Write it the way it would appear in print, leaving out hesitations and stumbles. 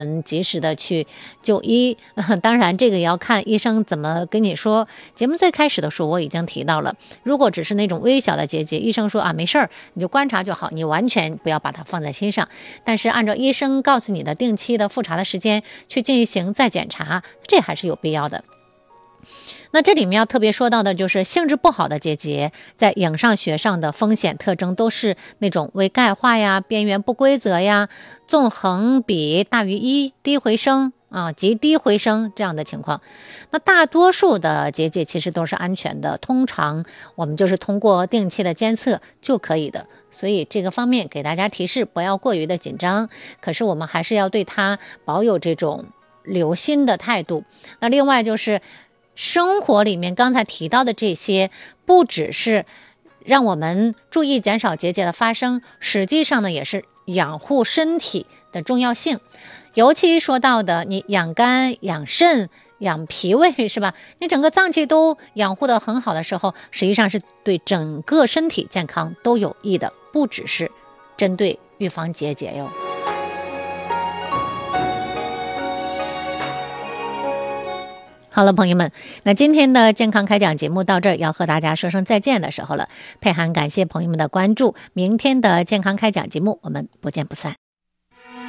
及时的去就医。当然这个也要看医生怎么跟你说。节目最开始的时候我已经提到了，如果只是那种微小的结节，医生说没事儿，你就观察就好，你完全不要把它放在心上。但是按照医生告诉你的定期的复查的时间去进行再检查，这还是有必要的。那这里面要特别说到的就是性质不好的结节，在影像学上的风险特征都是那种微钙化呀、边缘不规则呀、纵横比大于1、低回声极低回声这样的情况。那大多数的结节其实都是安全的，通常我们就是通过定期的监测就可以的。所以这个方面给大家提示，不要过于的紧张，可是我们还是要对它保有这种留心的态度。那另外就是生活里面刚才提到的这些，不只是让我们注意减少结节的发生，实际上呢也是养护身体的重要性。尤其说到的你养肝、养肾、养脾胃，是吧？你整个脏器都养护得很好的时候，实际上是对整个身体健康都有益的，不只是针对预防结节哟。好了，朋友们，那今天的健康开讲节目到这儿，要和大家说声再见的时候了。佩涵感谢朋友们的关注，明天的健康开讲节目我们不见不散。